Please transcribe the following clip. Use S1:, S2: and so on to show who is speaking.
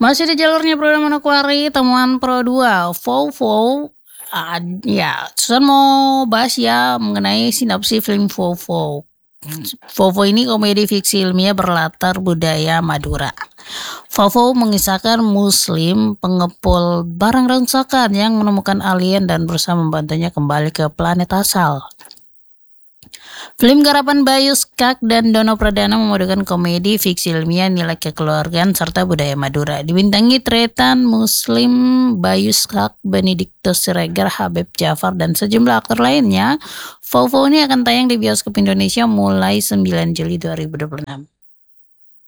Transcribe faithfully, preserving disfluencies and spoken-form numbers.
S1: Masih di jalurnya program Manokwari, temuan Pro dua, Vovo. Uh, ya, Susan mau bahas ya mengenai sinopsis film Vovo. Vovo ini komedi fiksi ilmiah berlatar budaya Madura. Vovo mengisahkan Muslim pengepul barang rongsokan yang menemukan alien dan berusaha membantunya kembali ke planet asal. Film garapan Bayu Skak dan Dono Pradana memadukan komedi, fiksi ilmiah, nilai kekeluargaan, serta budaya Madura. Dibintangi Tretan, Muslim, Bayu Skak, Benedictus Siregar, Habib Jafar, dan sejumlah aktor lainnya. Vovo ini akan tayang di bioskop Indonesia mulai sembilan Juli dua ribu dua puluh enam.